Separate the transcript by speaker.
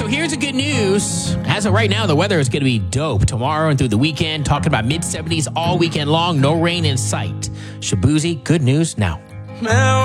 Speaker 1: So here's the good news. As of right now, the weather is going to be dope tomorrow and through the weekend. Talking about mid-70s all weekend long. No rain in sight. Shabuzi, good news now.